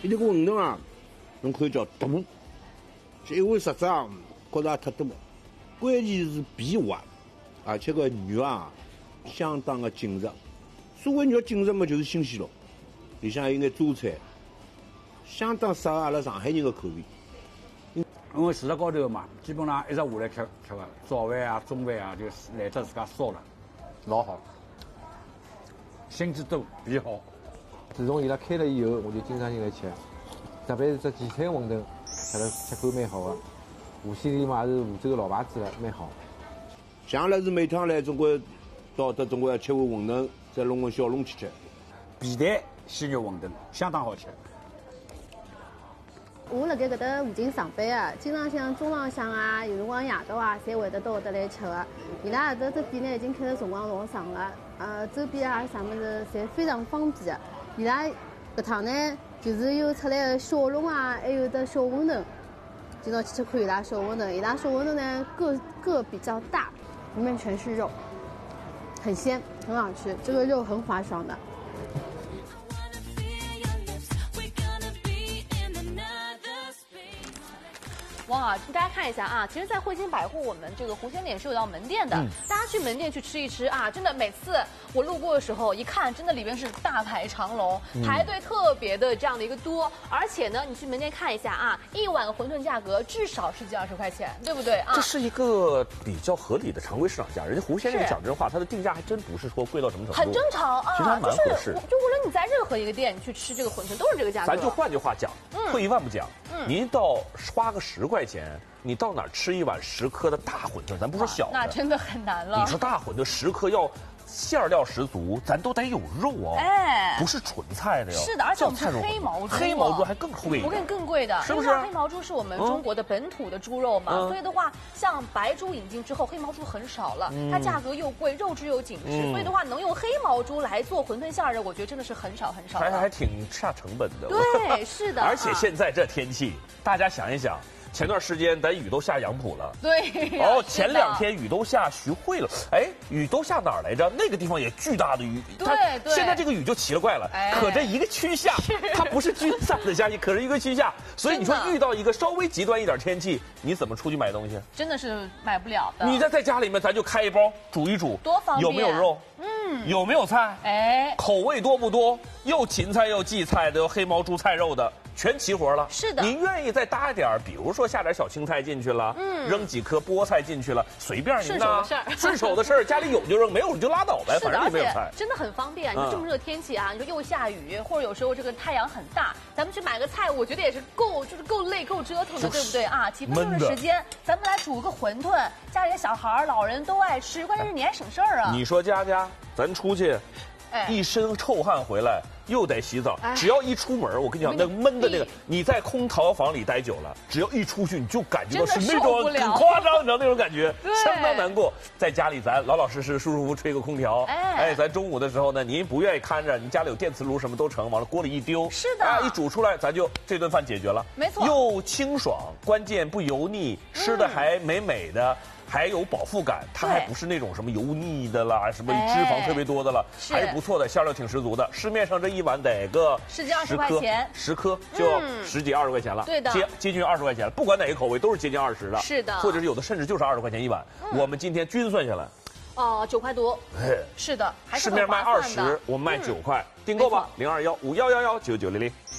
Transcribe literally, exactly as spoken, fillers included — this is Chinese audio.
伊这个馄饨啊，侬可以叫大，这一碗实质啊，觉着也太多。关键是皮滑，而且个肉啊，相当的紧实。所谓肉紧实嘛，就是新鲜咯。里向有眼榨菜，相当适合阿拉上海人的口味。 因为市场高头嘛，基本上一直下来吃吃个早饭啊、中饭啊，就来着自家烧了，老好，心机多，皮好。 自从伊拉开了以后，我就经常性来吃，特别是这荠菜馄饨，吃了吃口蛮好的。无锡里嘛也是湖州的老牌子了，蛮好。 像阿拉是每趟来总归到得总归要吃碗馄饨，再弄个小笼去吃。 皮蛋鲜肉馄饨相当好吃。 我辣盖搿搭附近上班啊，经常像中浪向啊，有辰光夜到啊，侪会得到搿搭来吃个。伊拉搿搭这店呢已经开了辰光老长了，呃，周边啊啥物事侪非常方便的。伊拉搿趟呢就是有出来的小笼啊，还有的小馄饨。今朝去吃看伊拉小馄饨，伊拉小馄饨呢个个比较大，里面全是肉，很鲜，很好吃，这个肉很滑爽的。 哇，大家看一下啊，其实，在汇金百货，我们这个湖鲜点是有到门店的。嗯、大家去门店去吃一吃啊，真的，每次我路过的时候，一看，真的里边是大排长龙，嗯、排队特别的这样的一个多。而且呢，你去门店看一下啊，一碗馄饨价格至少十几二十块钱，对不对啊？ 这是一个比较合理的常规市场价。人家湖鲜这个讲真话，它的定价还真不是说贵到什么程度， 很正常啊。 其实还蛮合适。 就无论你在任何一个店，你去吃这个馄饨都是这个价格。 咱就换句话讲，退一万步讲，嗯、您到花个十块钱。你到哪儿吃一碗十颗的大馄饨？咱不说小的， 那真的很难了。 你说大馄饨十颗要馅料十足，咱都得有肉哦，哎，不是纯菜的哟。 是的，而且我们是黑毛猪， 黑毛猪还更贵， 我跟更贵的， 是不是？ 黑毛猪是我们中国的本土的猪肉嘛，嗯、所以的话，像白猪引进之后，黑毛猪很少了，嗯、它价格又贵，肉质又紧实，嗯、所以的话，能用黑毛猪来做馄饨馅儿的，我觉得真的是很少很少。 还还挺下成本的。 对，是的。 而且现在这天气，大家想一想。前段时间咱雨都下杨浦了， 对。 哦，前两天雨都下徐汇了，哎，雨都下哪儿来着？那个地方也巨大的雨。 对对。 现在这个雨就奇了怪了，哎、可这一个区下，它不是均散的下雨，可是一个区下，所以你说遇到一个稍微极端一点天气，你怎么出去买东西？ 真的是买不了的。 你在在家里面，咱就开一包煮一煮， 多方便。 有没有肉？嗯。有没有菜？哎。口味多不多？又芹菜又荠菜的，又黑毛猪菜肉的。全齐活了， 是的。 您愿意再搭一点，比如说下点小青菜进去了，嗯，扔几颗菠菜进去了，随便您呐，顺手的事儿，家里有就扔，没有就拉倒呗，反正也没有菜。 真的很方便。你说这么热天气啊，你说又下雨，或者有时候这个太阳很大，咱们去买个菜，我觉得也是够，就是够累、够折腾的，对不对啊？几分钟的时间，咱们来煮个馄饨，家里的小孩、老人都爱吃，关键是你还省事儿啊。 你说佳佳，咱出去，一身臭汗回来。又得洗澡，只要一出门，我跟你讲，那闷的那个，你在空调房里待久了，只要一出去，你就感觉到是那种很夸张，你知道那种感觉，相当难过。在家里咱老老实实、舒舒服服吹个空调，哎，咱中午的时候呢，您不愿意看着，你家里有电磁炉什么都成，往了锅里一丢， 是的， 啊，一煮出来，咱就这顿饭解决了， 没错， 又清爽，关键不油腻，吃的还美美的。还有饱腹感，它还不是那种什么油腻的啦，什么脂肪特别多的了，还是不错的，馅料挺十足的。市面上这一碗得个十几二十块钱， 十颗就十几二十块钱了， 对的， 接接近二十块钱了。不管哪个口味都是接近二十的， 是的， 或者是有的甚至就是二十块钱一碗。我们今天均算下来， 哦，九块多，是的，还是市面卖二十，我们卖九块，订购吧，零二幺五幺幺幺九九零零。